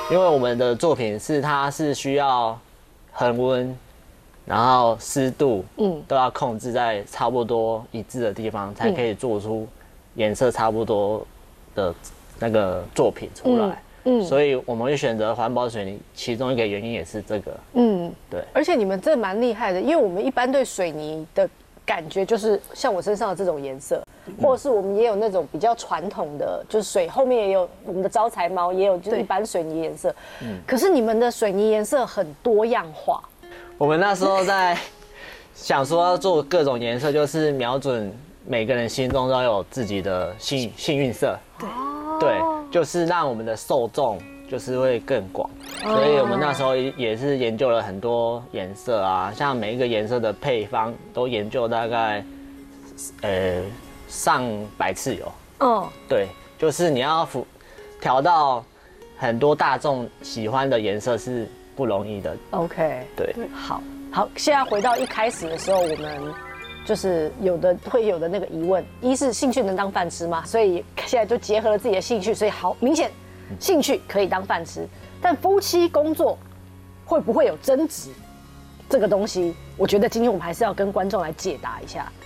因为我们的作品它是需要恒温，然后湿度，都要控制在差不多一致的地方，才可以做出颜色差不多的那个作品出来。所以我们会选择环保水泥，其中一个原因也是这个。对。而且你们真的蛮厉害的，因为我们一般对水泥的感觉就是像我身上的这种颜色，或者是我们也有那种比较传统的，就是水后面也有我们的招财猫，也有就是一般水泥颜色。可是你们的水泥颜色很多样化。 我们那时候在想说要做各种颜色，就是瞄准每个人心中都有自己的幸运色。对，就是让我们的受众就是会更广，所以我们那时候也是研究了很多颜色啊，像每一个颜色的配方都研究大概上百次有。对，就是你要调到很多大众喜欢的颜色是不容易的。 OK， 对， 好，现在回到一开始的时候，我们就是会有的那个疑问，一是兴趣能当饭吃吗？所以现在就结合了自己的兴趣，所以好明显，兴趣可以当饭吃，但夫妻工作会不会有争执？这个东西，我觉得今天我们还是要跟观众来解答一下。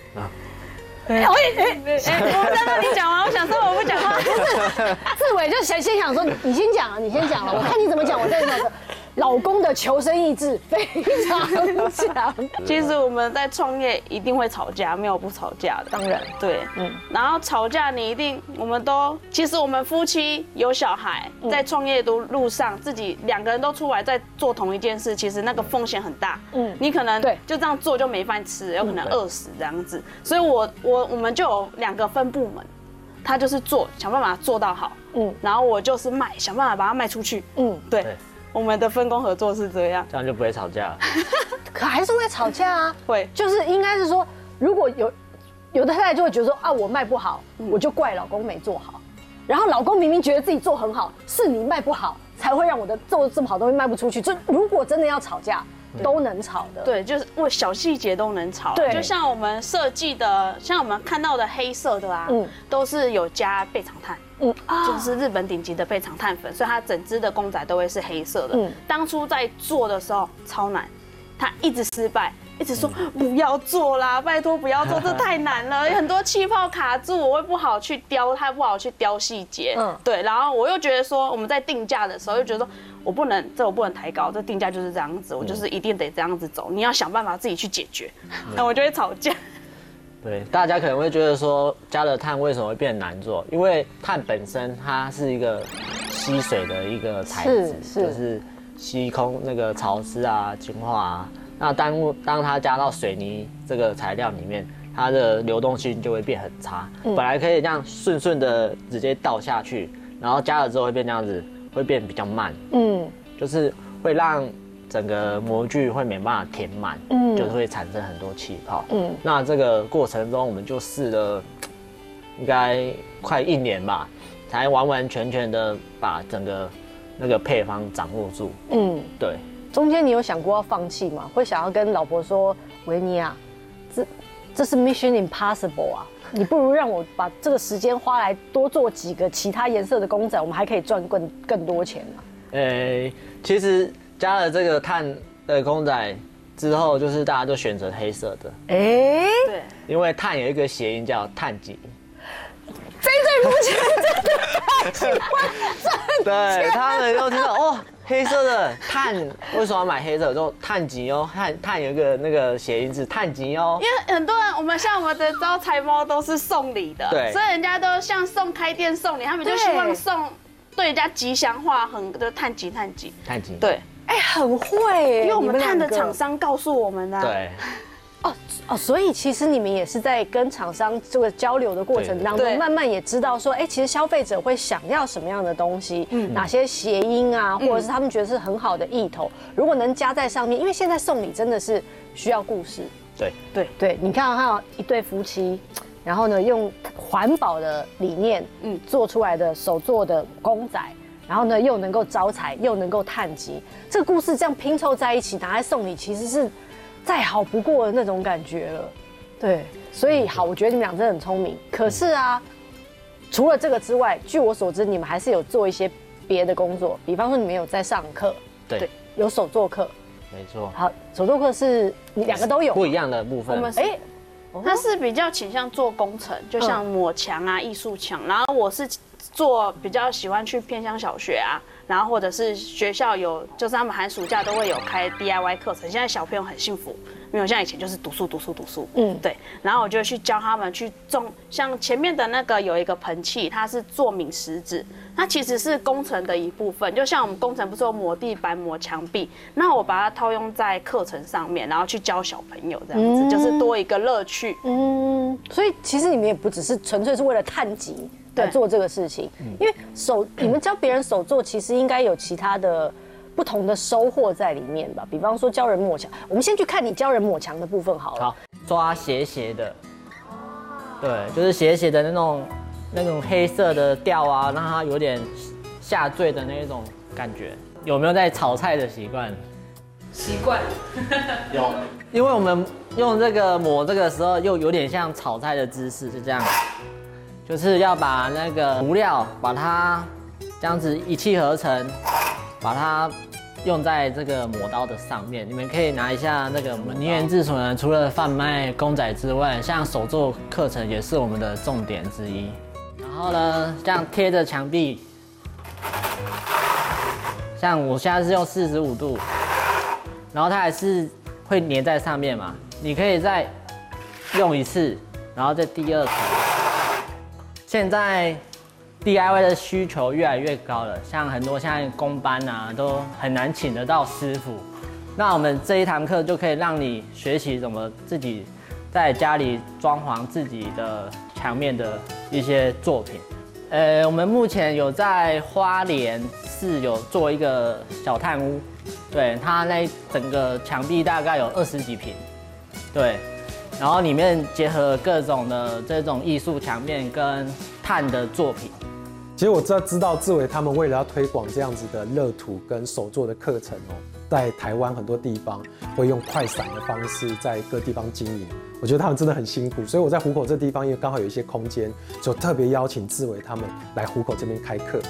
我在那里讲完，我想说我不讲话。 志伟就先想说，你先讲了，我看你怎么讲，我再讲。老公的求生意志非常强。 其实我们在创业一定会吵架，没有不吵架的。 当然， 对，然后吵架其实我们夫妻有小孩，在创业的路上，自己2个人都出来在做同一件事，其实那个风险很大。你可能就这样做就没饭吃，有可能饿死这样子。所以我们就有2个分部门，他就是想办法做到好，然后我就是想办法把它卖出去。对。我们的分工合作是这样， 这样就不会吵架了。 可还是会吵架啊， 会， 就是应该是说，如果有的太太就会觉得说啊，我卖不好，我就怪老公没做好，然后老公明明觉得自己做很好，是你卖不好才会让我的做这么好东西卖不出去。就如果真的要吵架，都能吵的。 对，就是为小细节都能吵。对，就像我们设计的，像我们看到的黑色的啊，都是有加倍长炭。就是日本顶级的倍长炭粉，所以它整只的公仔都会是黑色的。当初在做的时候超难，它一直失败，一直说不要做啦，拜托不要做，这太难了，有很多气泡卡住，我会不好去雕它，不好去雕细节。对，然后我又觉得说我们在定价的时候，又觉得说我不能抬高，这定价就是这样子，我就是一定得这样子走，你要想办法自己去解决，那我就会吵架。 对，大家可能会觉得说加了碳为什么会变难做？因为碳本身它是一个吸水的一个材质，就是吸空那个潮湿啊、净化啊。那当它加到水泥这个材料里面，它的流动性就会变很差。本来可以这样顺的直接倒下去，然后加了之后会变这样子，会变比较慢。就是会让整个模具会没办法填满，就是会产生很多气泡。那这个过程中我们就试了，应该快1年吧，才完完全全的把整个那个配方掌握住。对。 中间你有想过要放弃吗？会想要跟老婆说，维尼啊，这是 Mission Impossible 啊，你不如让我把这个时间花来多做几个其他颜色的公仔，我们还可以赚更多钱啊。 其实加了这个碳的公仔之后，就是大家都选择黑色的。对，因为碳有一个谐音叫碳基。 最肤浅，真的太喜欢， 对，他们又听到哦，黑色的碳，为什么要买黑色？就碳基哦，碳有一个那个谐音是碳基哦。 因为很多人，像我们的招财猫都是送礼的， 对， 所以人家都像开店送礼，他们就希望送对人家吉祥话，就碳基。对， 很会耶， 因为我们碳的厂商告诉我们的。 对。 所以其实你们也是在跟厂商这个交流的过程当中，慢慢也知道说，其实消费者会想要什么样的东西，哪些谐音啊，或者是他们觉得是很好的意头，如果能加在上面，因为现在送礼真的是需要故事。对，你看还有一对夫妻，然后呢用环保的理念，做出来的手做的公仔。然后呢，又能够招财，又能够碳基，这个故事这样拼凑在一起，拿来送礼，其实是再好不过的那种感觉了。对，所以好，我觉得你们俩真的很聪明。可是啊，除了这个之外，据我所知，你们还是有做一些别的工作，比方说你们有在上课， 对， 有手作课， 没错。 好，手作课是你2个都有不一样的部分。 我们他是比较倾向做工程，就像抹墙啊、艺术墙，然后我是做比较喜欢去偏乡小学啊，然后或者是学校有，就是他们寒暑假都会有开 DIY 课程。现在小朋友很幸福，没有像以前就是读书，对。然后我就去教他们去种，像前面的那个有一个盆器，它是做抿石子，它其实是工程的一部分。就像我们工程不是有抹地板、抹墙壁，那我把它套用在课程上面，然后去教小朋友这样子，就是多一个乐趣。 所以其实你们也不只是纯粹是为了探级在做这个事情，因为你们教别人手做，其实应该有其他的不同的收获在里面吧？比方说教人抹墙，我们先去看你教人抹墙的部分好了。 好，抓斜斜的，对，就是斜斜的那种黑色的调啊，让它有点下坠的那种感觉。有没有在炒菜的习惯？ 习惯有，因为我们用这个抹这个时候，又有点像炒菜的姿势，是这样。就是要把那个涂料把它这样子一气呵成，把它用在这个抹刀的上面。你们可以拿一下那个我们泥源自所呢，除了贩卖公仔之外，像手作课程也是我们的重点之一。然后呢，这样贴着墙壁，像我现在是用45度，然后它还是会粘在上面嘛。你可以再用一次，然后再第二层。现在 DIY 的需求越来越高了，像很多现在工班啊都很难请得到师傅。那我们这一堂课就可以让你学习怎么自己在家里装潢自己的墙面的一些作品。我们目前有在花莲市有做一个小炭屋，对，它那整个墙壁大概有20几坪，对。然后里面结合各种的这种艺术墙面跟炭的作品。 其实我知道志伟他们为了要推广这样子的乐土跟手作的课程哦，在台湾很多地方会用快闪的方式在各地方经营。我觉得他们真的很辛苦，所以我在湖口这地方因为刚好有一些空间，就特别邀请志伟他们来湖口这边开课。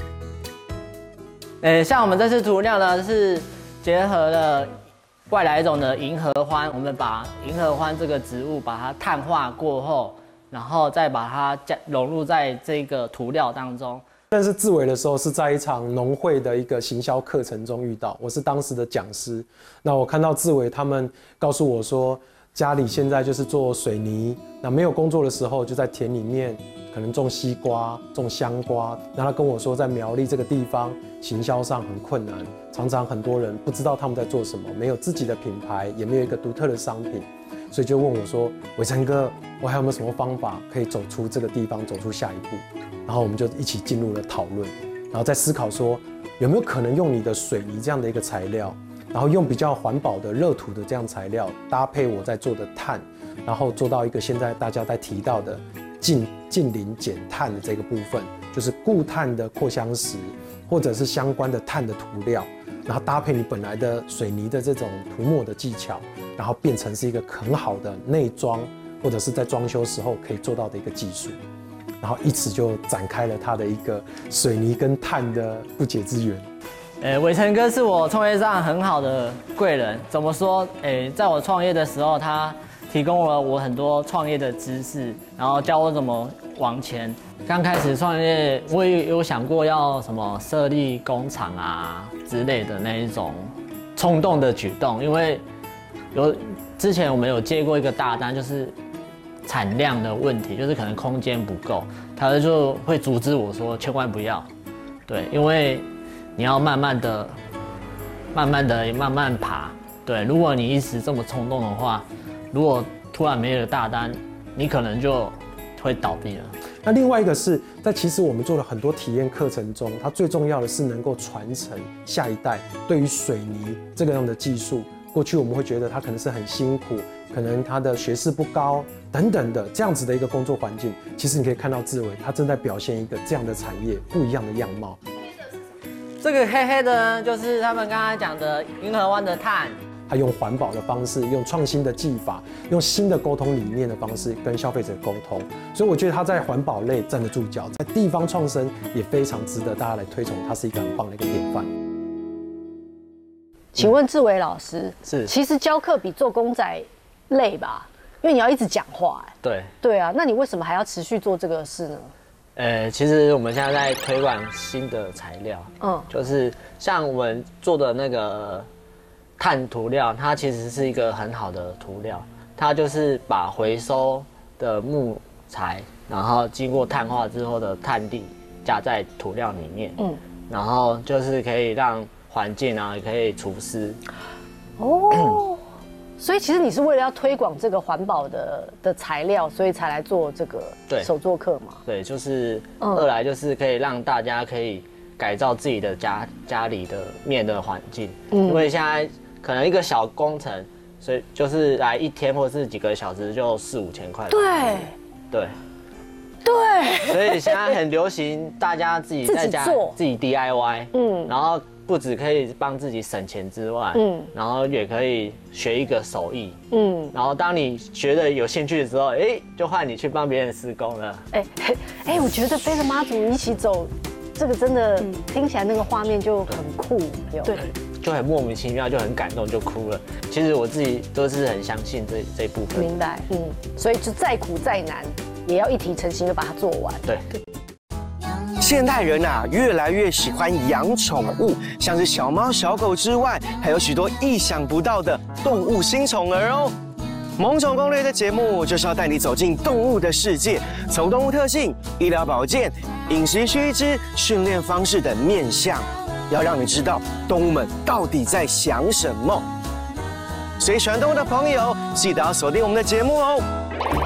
像我们这次涂料呢是结合了外来种的银合欢，我们把银合欢这个植物把它碳化过后，然后再把它融入在这个涂料当中。 但是志伟的时候是在一场农会的一个行销课程中遇到，我是当时的讲师。那我看到志伟他们告诉我说，家里现在就是做水泥，那没有工作的时候就在田里面可能种西瓜、种香瓜。那他跟我说，在苗栗这个地方行销上很困难，常常很多人不知道他们在做什么，没有自己的品牌，也没有一个独特的商品，所以就问我说：“伟成哥，我还有没有什么方法可以走出这个地方，走出下一步？”然后我们就一起进入了讨论，然后再思考说有没有可能用你的水泥这样的一个材料，然后用比较环保的热土的这样材料搭配我在做的碳，然后做到一个现在大家在提到的近邻减碳的这个部分，就是固碳的扩香石，或者是相关的碳的涂料，然后搭配你本来的水泥的这种涂抹的技巧，然后变成是一个很好的内装，或者是在装修时候可以做到的一个技术。然后一直就展开了他的一个水泥跟碳的不解之缘。 伟成哥是我创业上很好的贵人。怎么说？在我创业的时候，他提供了我很多创业的知识，然后教我怎么往前。刚开始创业，我也有想过要什么设立工厂啊之类的那一种冲动的举动，因为之前我们有接过一个大单，就是产量的问题，就是可能空间不够，他就会阻止我说千万不要，对，因为你要慢慢爬，对，如果你一时这么冲动的话，如果突然没有大单，你可能就会倒闭了。 那另外一个是在其实我们做了很多体验课程中，它最重要的是能够传承下一代对于水泥这个样的技术。过去我们会觉得它可能是很辛苦，可能它的学识不高等等的这样子的一个工作环境，其实你可以看到志伟他正在表现一个这样的产业不一样的样貌。 这个黑黑的呢，就是他们刚才讲的银合湾的碳， 还用环保的方式，用创新的技法，用新的沟通理念的方式跟消费者沟通。所以我觉得它在环保类站得住脚，在地方创生也非常值得大家来推崇，它是一个很棒的一个典范。 请问志伟老师， 是， 其实教课比做公仔累吧？因为你要一直讲话。对啊，那你为什么还要持续做这个事呢？ 其实我们现在在推广新的材料，就是像我们做的那个碳涂料，它其实是一个很好的涂料，它就是把回收的木材，然后经过碳化之后的碳粒加在涂料里面，然后就是可以让环境啊也可以除湿。 所以其实你是为了要推广这个环保的材料，所以才来做这个手作课嘛？ 对，就是二来就是可以让大家可以改造自己的家里的面的环境，因为现在可能一个小工程，所以就是来1天或是几个小时就4、5千块。对，所以现在很流行大家自己在家自己 DIY，然后不只可以帮自己省钱之外，然后也可以学一个手艺，然后当你学的有兴趣的时候，就换你去帮别人施工了。 我觉得背着妈祖一起走，这个真的听起来那个画面就很酷， 对， 就很莫名其妙，就很感动，就哭了。其实我自己都是很相信这一部分。 明白，所以就再苦再难，也要一体成型的把它做完。 对。 现代人越来越喜欢养宠物，像是小猫小狗之外，还有许多意想不到的动物新宠儿哦。萌宠攻略的节目就是要带你走进动物的世界，从动物特性、医疗保健、饮食须知、训练方式等面向，要让你知道动物们到底在想什么。所以喜欢动物的朋友，记得要锁定我们的节目哦。